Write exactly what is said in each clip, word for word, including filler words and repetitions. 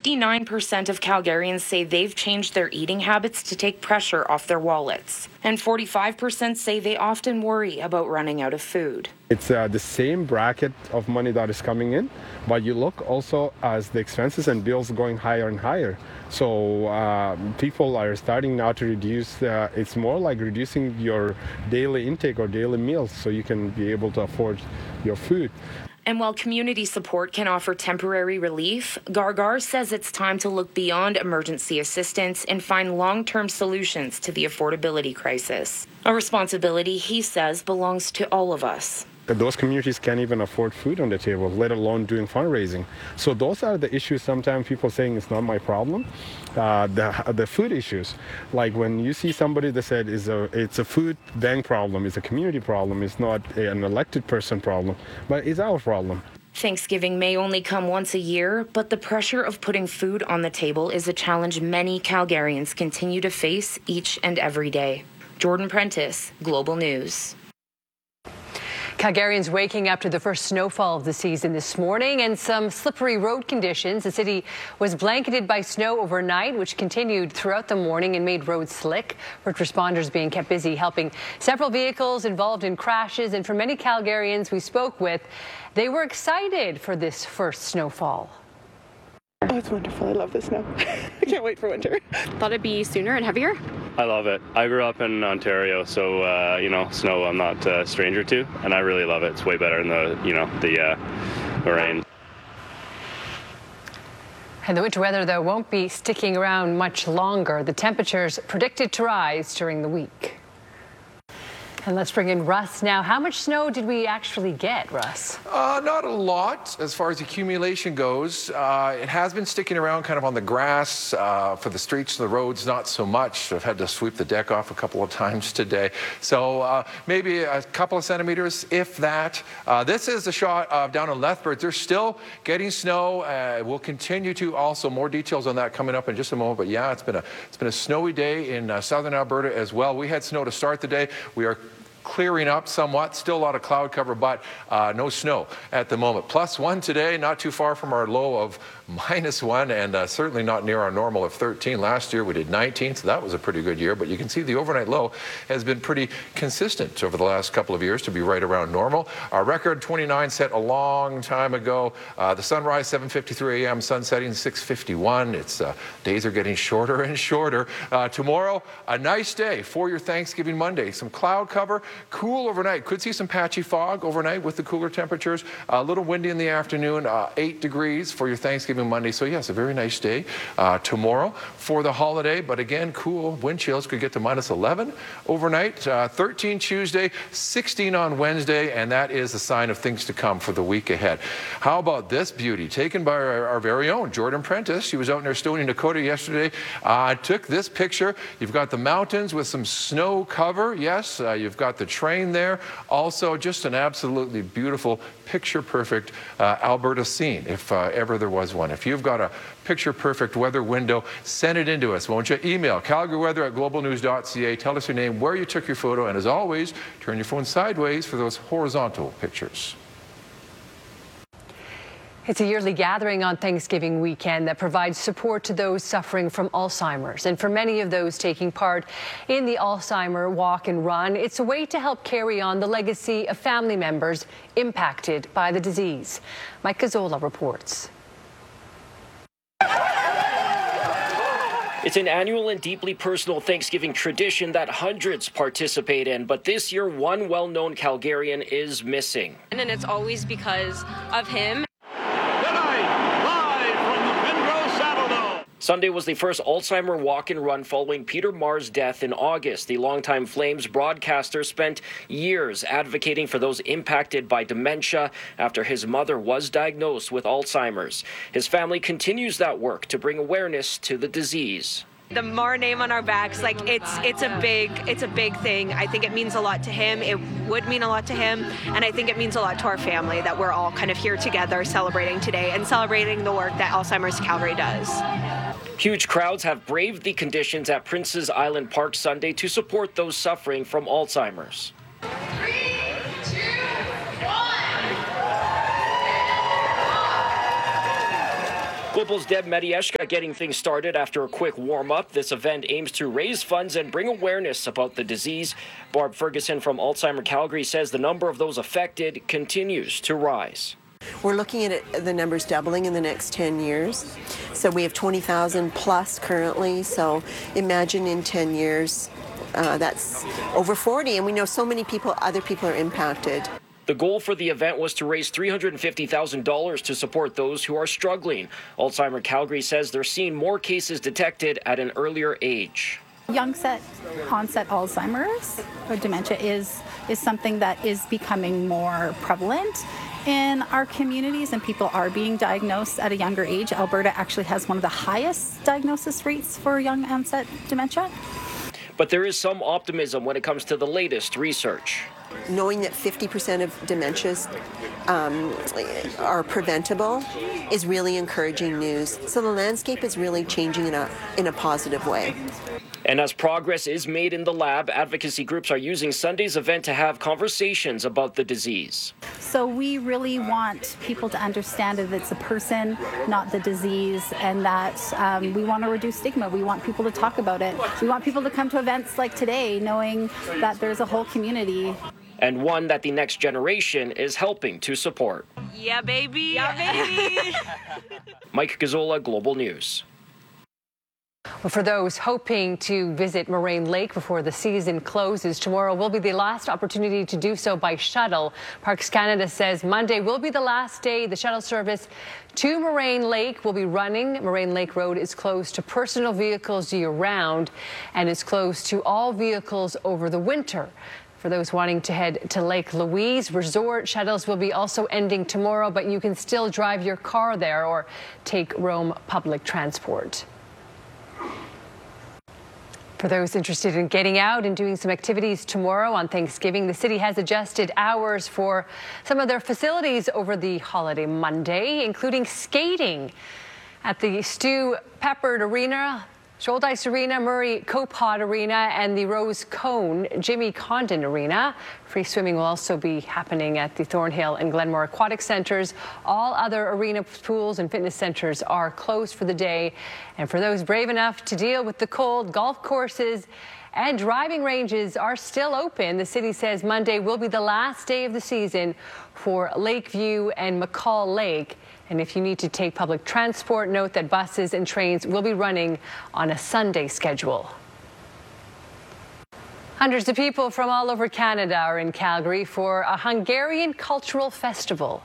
fifty-nine percent of Calgarians say they've changed their eating habits to take pressure off their wallets. And forty-five percent say they often worry about running out of food. It's uh, the same bracket of money that is coming in, but you look also as the expenses and bills going higher and higher. So uh, people are starting now to reduce, uh, it's more like reducing your daily intake or daily meals so you can be able to afford your food. And while community support can offer temporary relief, Gargar says it's time to look beyond emergency assistance and find long-term solutions to the affordability crisis. A responsibility, he says, belongs to all of us. Those communities can't even afford food on the table, let alone doing fundraising. So those are the issues. Sometimes people saying it's not my problem. Uh, the the food issues, like when you see somebody that said is a it's a food bank problem, it's a community problem, it's not an elected person problem, but it's our problem. Thanksgiving may only come once a year, but the pressure of putting food on the table is a challenge many Calgarians continue to face each and every day. Jordan Prentice, Global News. Calgarians waking up to the first snowfall of the season this morning and some slippery road conditions. The city was blanketed by snow overnight, which continued throughout the morning and made roads slick. First responders being kept busy helping several vehicles involved in crashes. And for many Calgarians we spoke with, they were excited for this first snowfall. Oh, it's wonderful. I love the snow. I can't wait for winter. Thought it'd be sooner and heavier. I love it. I grew up in Ontario, so, uh, you know, snow I'm not a stranger to, and I really love it. It's way better than the, you know, the, uh, the rain. And the winter weather, though, won't be sticking around much longer. The temperatures predicted to rise during the week. And let's bring in Russ now. How much snow did we actually get, Russ? Uh, not a lot as far as accumulation goes. Uh, it has been sticking around kind of on the grass. Uh, for the streets and the roads, not so much. I've had to sweep the deck off a couple of times today. So uh, maybe a couple of centimeters, if that. Uh, this is a shot of down in Lethbridge. They're still getting snow. Uh, we'll continue to also. More details on that coming up in just a moment. But yeah, it's been a, it's been a snowy day in uh, southern Alberta as well. We had snow to start the day. We are clearing up somewhat, still a lot of cloud cover, but uh, no snow at the moment. Plus one today, not too far from our low of minus one, and uh, certainly not near our normal of thirteen. Last year we did nineteen, so that was a pretty good year, but you can see the overnight low has been pretty consistent over the last couple of years to be right around normal. Our record twenty-nine set a long time ago. Uh, the sunrise seven fifty-three a m, sun setting six fifty-one. It's uh, days are getting shorter and shorter. Uh, tomorrow, a nice day for your Thanksgiving Monday. Some cloud cover. Cool overnight. Could see some patchy fog overnight with the cooler temperatures. A little windy in the afternoon. Uh, eight degrees for your Thanksgiving Monday. So yes, a very nice day uh, tomorrow for the holiday. But again, cool. Wind chills could get to minus eleven overnight. Uh, thirteen Tuesday, sixteen on Wednesday, and that is a sign of things to come for the week ahead. How about this beauty taken by our, our very own Jordan Prentice? She was out near Stoney, Dakota yesterday. Uh, took this picture. You've got the mountains with some snow cover. Yes, uh, you've got the train there. Also, just an absolutely beautiful, picture-perfect uh, Alberta scene, if uh, ever there was one. If you've got a picture-perfect weather window, send it in to us, won't you? Email calgary weather at global news dot c a. Tell us your name, where you took your photo, and as always, turn your phone sideways for those horizontal pictures. It's a yearly gathering on Thanksgiving weekend that provides support to those suffering from Alzheimer's. And for many of those taking part in the Alzheimer Walk and Run, it's a way to help carry on the legacy of family members impacted by the disease. Mike Gazzola reports. It's an annual and deeply personal Thanksgiving tradition that hundreds participate in, but this year one well-known Calgarian is missing. And it's always because of him. Sunday was the first Alzheimer Walk and Run following Peter Marr's death in August. The longtime Flames broadcaster spent years advocating for those impacted by dementia after his mother was diagnosed with Alzheimer's. His family continues that work to bring awareness to the disease. The Marr name on our backs, like it's it's a big it's a big thing. I think it means a lot to him. It would mean a lot to him, and I think it means a lot to our family that we're all kind of here together celebrating today and celebrating the work that Alzheimer's Calgary does. Huge crowds have braved the conditions at Prince's Island Park Sunday to support those suffering from Alzheimer's. Global's Deb Medieshka getting things started after a quick warm-up. This event aims to raise funds and bring awareness about the disease. Barb Ferguson from Alzheimer Calgary says the number of those affected continues to rise. We're looking at it, the numbers doubling in the next ten years. So we have twenty thousand plus currently. So imagine in ten years, uh, that's over forty. And we know so many people, other people are impacted. The goal for the event was to raise three hundred fifty thousand dollars to support those who are struggling. Alzheimer Calgary says they're seeing more cases detected at an earlier age. Young set onset Alzheimer's or dementia is, is something that is becoming more prevalent in our communities, and people are being diagnosed at a younger age. Alberta actually has one of the highest diagnosis rates for young onset dementia. But there is some optimism when it comes to the latest research. Knowing that fifty percent of dementias um, are preventable is really encouraging news. So the landscape is really changing in a, in a positive way. And as progress is made in the lab, advocacy groups are using Sunday's event to have conversations about the disease. So we really want people to understand that it's a person, not the disease, and that um, we want to reduce stigma. We want people to talk about it. We want people to come to events like today knowing that there's a whole community. And one that the next generation is helping to support. Yeah, baby. Yeah, baby. Mike Gazzola, Global News. Well, for those hoping to visit Moraine Lake before the season closes, tomorrow will be the last opportunity to do so by shuttle. Parks Canada says Monday will be the last day the shuttle service to Moraine Lake will be running. Moraine Lake Road is closed to personal vehicles year-round and is closed to all vehicles over the winter. For those wanting to head to Lake Louise, resort shuttles will be also ending tomorrow, but you can still drive your car there or take Rome public transport. For those interested in getting out and doing some activities tomorrow on Thanksgiving, the city has adjusted hours for some of their facilities over the holiday Monday, including skating at the Stu Peppard Arena, Shoaldice Arena, Murray Copod Arena, and the Rose Cone Jimmy Condon Arena. Free swimming will also be happening at the Thornhill and Glenmore Aquatic Centres. All other arena pools and fitness centres are closed for the day. And for those brave enough to deal with the cold, golf courses and driving ranges are still open. The city says Monday will be the last day of the season for Lakeview and McCall Lake. And if you need to take public transport, note that buses and trains will be running on a Sunday schedule. Hundreds of people from all over Canada are in Calgary for a Hungarian cultural festival.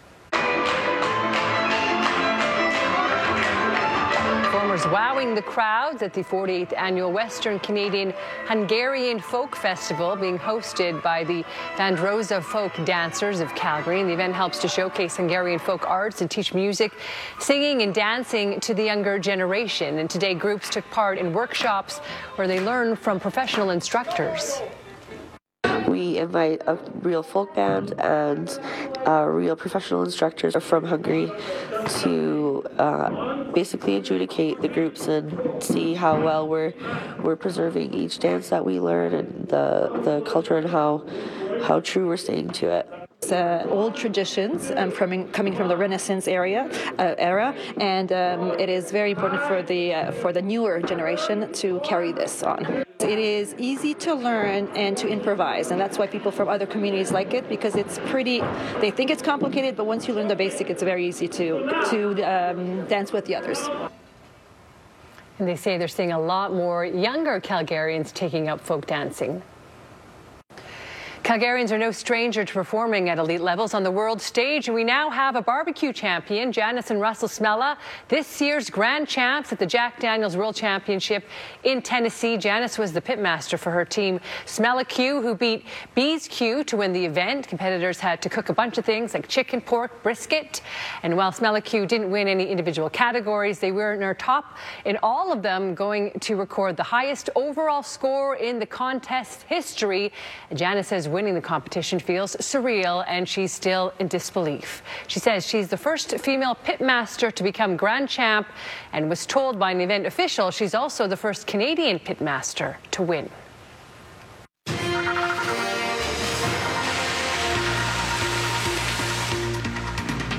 Performers wowing the crowds at the forty-eighth Annual Western Canadian Hungarian Folk Festival, being hosted by the Vandrosa Folk Dancers of Calgary. And the event helps to showcase Hungarian folk arts and teach music, singing and dancing to the younger generation. And today, groups took part in workshops where they learned from professional instructors. We invite a real folk band and uh, real professional instructors from Hungary to uh, basically adjudicate the groups and see how well we're we're preserving each dance that we learn and the the culture and how how true we're staying to it. Uh, old traditions um, from coming from the Renaissance area uh, era, and um, it is very important for the uh, for the newer generation to carry this on. It is easy to learn and to improvise, and that's why people from other communities like it, because it's pretty. They think it's complicated, but once you learn the basic, it's very easy to to um, dance with the others. And they say they're seeing a lot more younger Calgarians taking up folk dancing. Calgarians are no stranger to performing at elite levels on the world stage, and we now have a barbecue champion, Janice and Russell Smella, this year's grand champs at the Jack Daniels World Championship in Tennessee. Janice was the pitmaster for her team, Smella Q, who beat Bees Q to win the event. Competitors had to cook a bunch of things like chicken, pork, brisket, and while Smella Q didn't win any individual categories, they were in her top in all of them, going to record the highest overall score in the contest history. Janice says winning the competition feels surreal, and she's still in disbelief. She says she's the first female pitmaster to become grand champ and was told by an event official she's also the first Canadian pitmaster to win.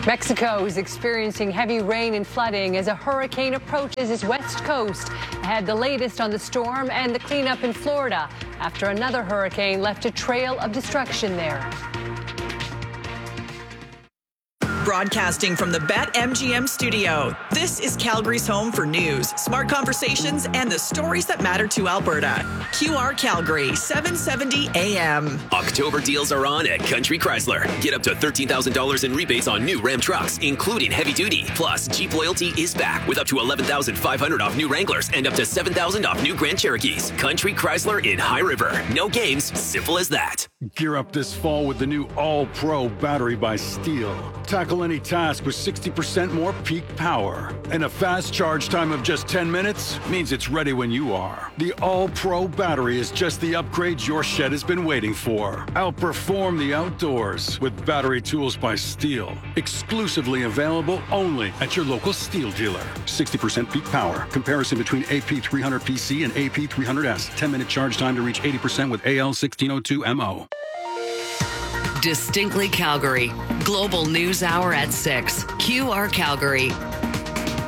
Mexico is experiencing heavy rain and flooding as a hurricane approaches its west coast. Ahead, the latest on the storm and the cleanup in Florida after another hurricane left a trail of destruction there. Broadcasting from the BetMGM studio, this is Calgary's home for news, smart conversations, and the stories that matter to Alberta. Q R Calgary, seven seventy A M. October deals are on at Country Chrysler. Get up to thirteen thousand dollars in rebates on new Ram trucks, including heavy duty. Plus, Jeep Loyalty is back with up to eleven thousand five hundred dollars off new Wranglers and up to seven thousand dollars off new Grand Cherokees. Country Chrysler in High River. No games, simple as that. Gear up this fall with the new All-Pro battery by Steel. Tackle any task with sixty percent more peak power. And a fast charge time of just ten minutes means it's ready when you are. The All-Pro battery is just the upgrade your shed has been waiting for. Outperform the outdoors with battery tools by Steel. Exclusively available only at your local Steel dealer. sixty percent peak power. Comparison between A P three hundred P C and A P three hundred S. ten minute charge time to reach eighty percent with A L sixteen oh two M O. Distinctly Calgary. Global News Hour at six. Q R Calgary.